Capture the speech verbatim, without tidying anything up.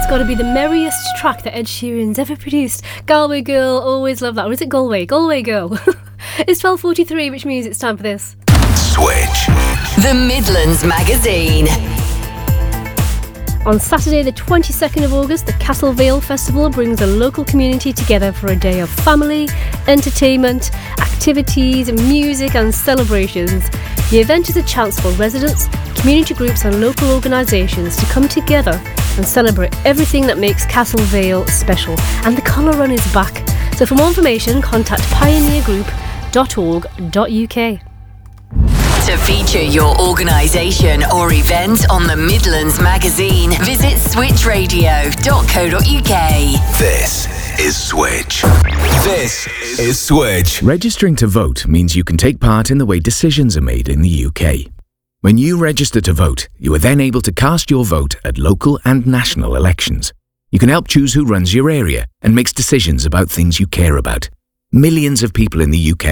got to be the merriest track that Ed Sheeran's ever produced. Galway Girl, always love that. Or is it Galway? Galway Girl. It's twelve forty-three, which means it's time for this. Switch. The Midlands Magazine. On Saturday the twenty-second of August, the Castle Vale Festival brings the local community together for a day of family, entertainment, activities, music and celebrations. The event is a chance for residents, community groups and local organisations to come together and celebrate everything that makes Castle Vale special. And the Colour Run is back. So for more information, contact pioneer group dot org dot U K. To feature your organisation or event on the Midlands Magazine, visit switch radio dot co dot U K. This is Switch. This is Switch. Registering to vote means you can take part in the way decisions are made in the U K. When you register to vote, you are then able to cast your vote at local and national elections. You can help choose who runs your area and makes decisions about things you care about. Millions of people in the U K